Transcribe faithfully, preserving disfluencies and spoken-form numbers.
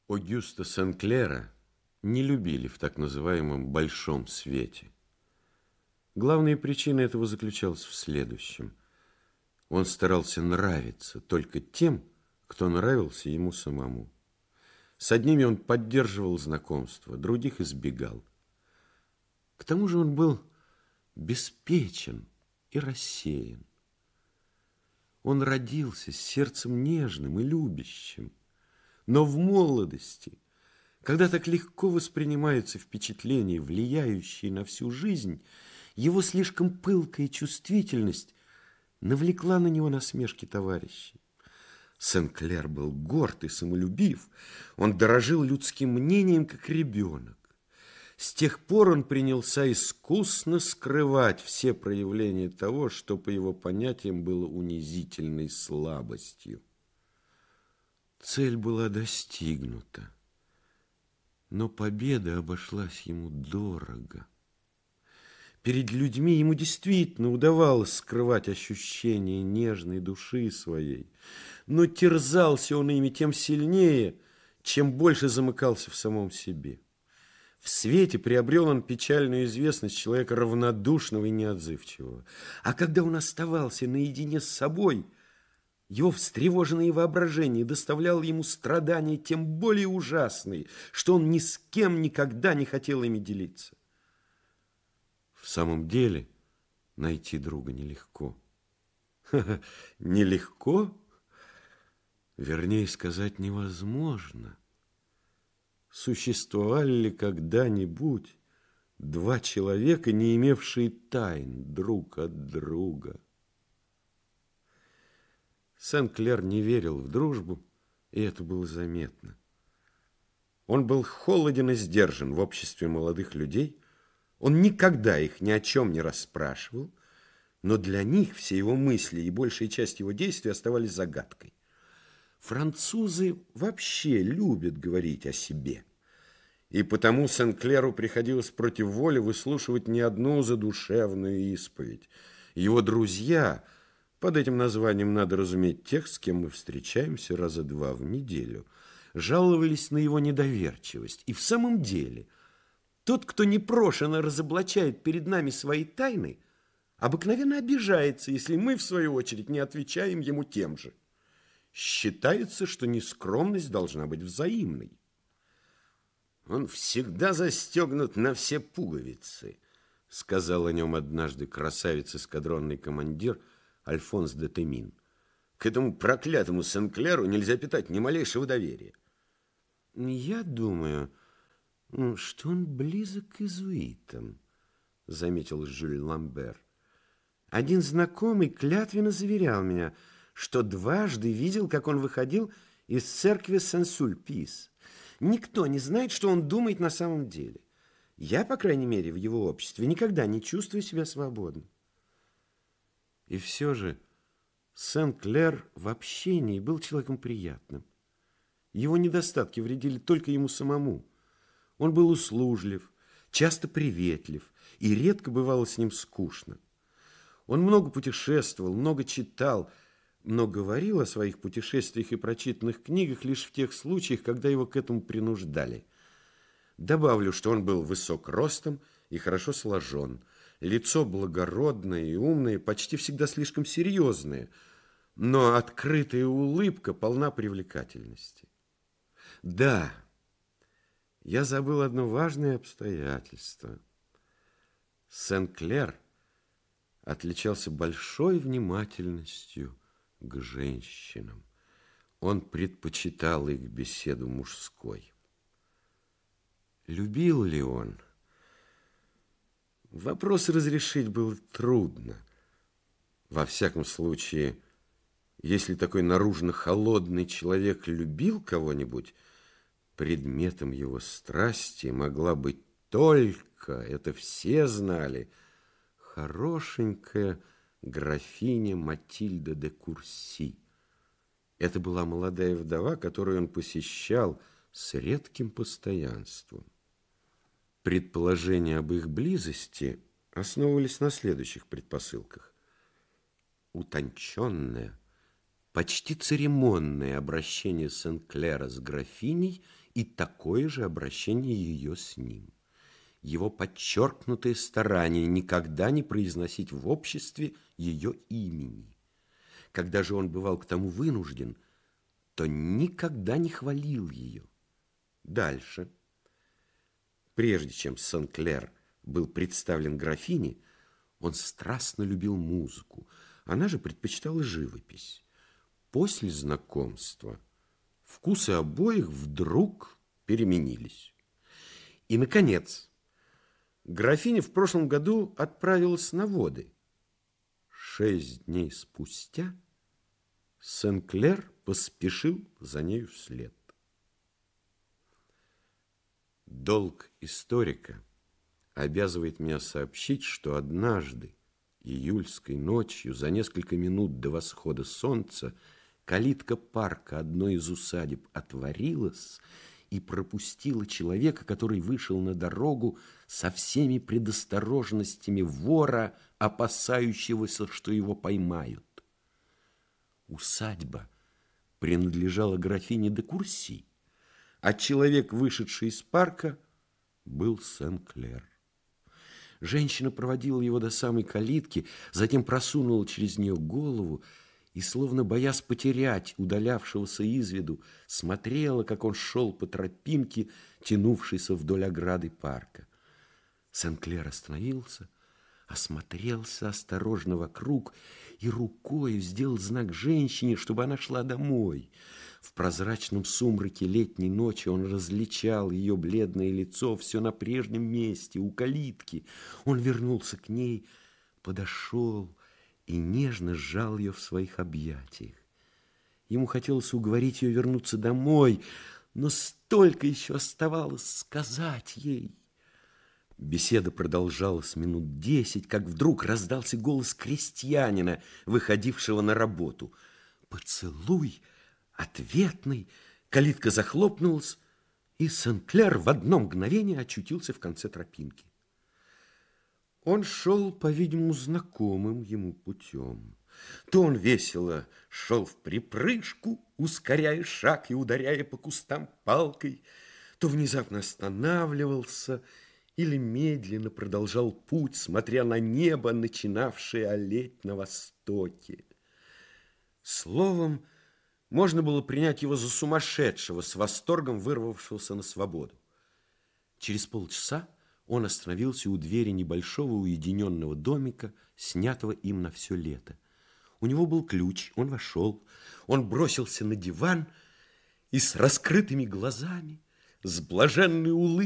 Огюста Сен-Клера не любили в так называемом «большом свете». Главная причина этого заключалась в следующем. Он старался нравиться только тем, кто нравился ему самому. С одними он поддерживал знакомство, других избегал. К тому же он был беспечен и рассеян. Он родился с сердцем нежным и любящим, но в молодости, когда так легко воспринимаются впечатления, влияющие на всю жизнь, его слишком пылкая чувствительность навлекла на него насмешки товарищей. Сен-Клер был горд и самолюбив, он дорожил людским мнением, как ребенок. С тех пор он принялся искусно скрывать все проявления того, что, по его понятиям, было унизительной слабостью. Цель была достигнута, но победа обошлась ему дорого. Перед людьми ему действительно удавалось скрывать ощущения нежной души своей, но терзался он ими тем сильнее, чем больше замыкался в самом себе. В свете приобрел он печальную известность человека равнодушного и неотзывчивого. А когда он оставался наедине с собой, его встревоженное воображение доставляло ему страдания тем более ужасные, что он ни с кем никогда не хотел ими делиться. В самом деле, найти друга нелегко. Ха-ха, нелегко? Вернее сказать, невозможно. Существовали ли когда-нибудь два человека, не имевшие тайн друг от друга? Сен-Клер не верил в дружбу, и это было заметно. Он был холоден и сдержан в обществе молодых людей, он никогда их ни о чем не расспрашивал, но для них все его мысли и большая часть его действий оставались загадкой. Французы вообще любят говорить о себе, и потому Сен-Клеру приходилось против воли выслушивать не одну задушевную исповедь. Его друзья, под этим названием надо разуметь тех, с кем мы встречаемся раза два в неделю, жаловались на его недоверчивость. И в самом деле, тот, кто непрошено разоблачает перед нами свои тайны, обыкновенно обижается, если мы, в свою очередь, не отвечаем ему тем же. Считается, что нескромность должна быть взаимной. «Он всегда застегнут на все пуговицы», — сказал о нем однажды красавец-эскадронный командир Альфонс де Темин. «К этому проклятому Сен-Клеру нельзя питать ни малейшего доверия». «Я думаю, что он близок к иезуитам», — заметил Жюль Ламбер. «Один знакомый клятвенно заверял меня, что дважды видел, как он выходил из церкви Сен-Сульпис. Никто не знает, что он думает на самом деле. Я, по крайней мере, в его обществе никогда не чувствую себя свободным». И все же Сен-Клер в общении был человеком приятным. Его недостатки вредили только ему самому. Он был услужлив, часто приветлив, и редко бывало с ним скучно. Он много путешествовал, много читал, но говорил о своих путешествиях и прочитанных книгах лишь в тех случаях, когда его к этому принуждали. Добавлю, что он был высок ростом и хорошо сложен, лицо благородное и умное, почти всегда слишком серьезное, но открытая улыбка полна привлекательности. Да, я забыл одно важное обстоятельство. Сен-Клер отличался большой внимательностью к женщинам. Он предпочитал их беседу мужской. Любил ли он? Вопрос разрешить было трудно. Во всяком случае, если такой наружно холодный человек любил кого-нибудь, предметом его страсти могла быть только, это все знали, хорошенькая графиня Матильда де Курси. Это была молодая вдова, которую он посещал с редким постоянством. Предположения об их близости основывались на следующих предпосылках. Утонченное, почти церемонное обращение Сен-Клера с графиней и такое же обращение ее с ним. Его подчеркнутое старание никогда не произносить в обществе ее имени. Когда же он бывал к тому вынужден, то никогда не хвалил ее. Дальше. Прежде чем Сен-Клер был представлен графине, он страстно любил музыку, она же предпочитала живопись. После знакомства вкусы обоих вдруг переменились. И, наконец, графиня в прошлом году отправилась на воды. Шесть дней спустя Сен-Клер поспешил за нею вслед. Долг историка обязывает меня сообщить, что однажды, июльской ночью, за несколько минут до восхода солнца, калитка парка одной из усадеб отворилась и пропустила человека, который вышел на дорогу со всеми предосторожностями вора, опасающегося, что его поймают. Усадьба принадлежала графине де Курси, а человек, вышедший из парка, был Сен-Клер. Женщина проводила его до самой калитки, затем просунула через нее голову и, словно боясь потерять удалявшегося из виду, смотрела, как он шел по тропинке, тянувшейся вдоль ограды парка. Сен-Клер остановился, осмотрелся осторожно вокруг и рукой сделал знак женщине, чтобы она шла домой. В прозрачном сумраке летней ночи он различал ее бледное лицо все на прежнем месте, у калитки. Он вернулся к ней, подошел и нежно сжал ее в своих объятиях. Ему хотелось уговорить ее вернуться домой, но столько еще оставалось сказать ей. Беседа продолжалась минут десять, как вдруг раздался голос крестьянина, выходившего на работу. Поцелуй ответный, калитка захлопнулась, и Сен-Клер в одно мгновение очутился в конце тропинки. Он шел, по-видимому, знакомым ему путем. То он весело шел в припрыжку, ускоряя шаг и ударяя по кустам палкой, то внезапно останавливался или медленно продолжал путь, смотря на небо, начинавшее олеть на востоке. Словом, можно было принять его за сумасшедшего, с восторгом вырвавшегося на свободу. Через полчаса он остановился у двери небольшого уединенного домика, снятого им на все лето. У него был ключ, он вошел, он бросился на диван и с раскрытыми глазами, с блаженной улыбкой,